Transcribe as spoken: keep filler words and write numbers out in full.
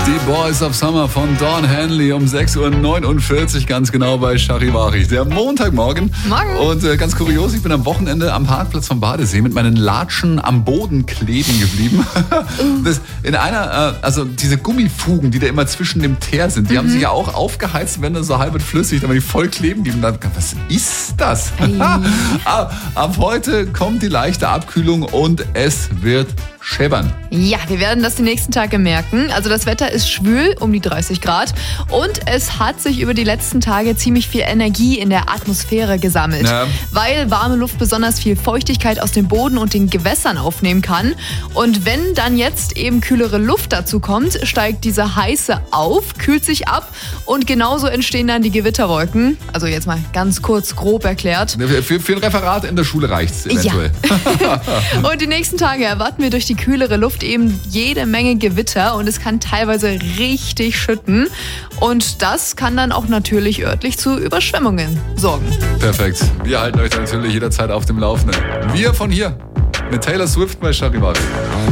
Die Boys of Summer von Dawn Henley um sechs Uhr neunundvierzig, ganz genau bei Charivari. Der Montagmorgen. Morgen. Und äh, ganz kurios, ich bin am Wochenende am Parkplatz vom Badesee mit meinen Latschen am Boden kleben geblieben. Das in einer, äh, also diese Gummifugen, die da immer zwischen dem Teer sind, die mhm. haben sich ja auch aufgeheizt, wenn das so halb flüssig, dann waren die voll kleben geblieben. Was ist das? Hey. ab, ab heute kommt die leichte Abkühlung und es wird scheppern. Ja, wir werden das die nächsten Tage merken. Also das Wetter ist schwül, um die dreißig Grad. Und es hat sich über die letzten Tage ziemlich viel Energie in der Atmosphäre gesammelt. Ja. Weil warme Luft besonders viel Feuchtigkeit aus dem Boden und den Gewässern aufnehmen kann. Und wenn dann jetzt eben kühlere Luft dazu kommt, steigt diese heiße auf, kühlt sich ab und genauso entstehen dann die Gewitterwolken. Also jetzt mal ganz kurz grob erklärt. Für, für ein Referat in der Schule reicht's eventuell. Ja. Und die nächsten Tage erwarten wir durch die kühlere Luft eben jede Menge Gewitter und es kann teilweise richtig schütten. Und das kann dann auch natürlich örtlich zu Überschwemmungen sorgen. Perfekt. Wir halten euch natürlich jederzeit auf dem Laufenden. Wir von hier mit Taylor Swift bei Charivari.